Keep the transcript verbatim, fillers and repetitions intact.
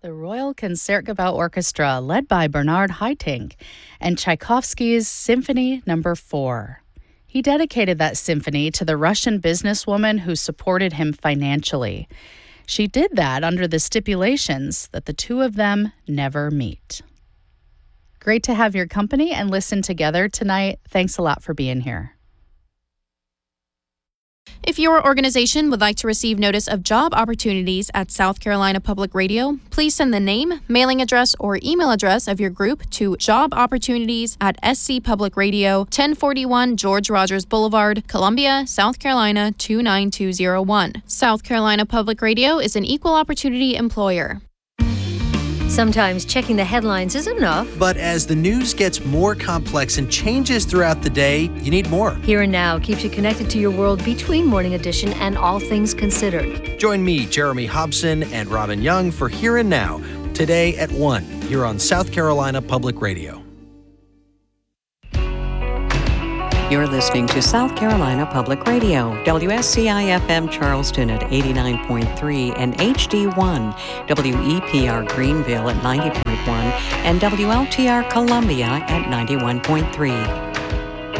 The Royal Concertgebouw Orchestra, led by Bernard Haitink, and Tchaikovsky's Symphony Number four. He dedicated that symphony to the Russian businesswoman who supported him financially. She did that under the stipulations that the two of them never meet. Great to have your company and listen together tonight. Thanks a lot for being here. If your organization would like to receive notice of job opportunities at South Carolina Public Radio, please send the name, mailing address, or email address of your group to job opportunities at S C Public Radio, ten forty-one George Rogers Boulevard, Columbia, South Carolina two nine two zero one. South Carolina Public Radio is an equal opportunity employer. Sometimes checking the headlines isn't enough. But as the news gets more complex and changes throughout the day, you need more. Here and Now keeps you connected to your world between Morning Edition and All Things Considered. Join me, Jeremy Hobson, and Robin Young for Here and Now, today at one, here on South Carolina Public Radio. You're listening to South Carolina Public Radio, W S C I F M Charleston at eighty-nine point three and H D one, W E P R Greenville at ninety point one, and W L T R Columbia at ninety-one point three.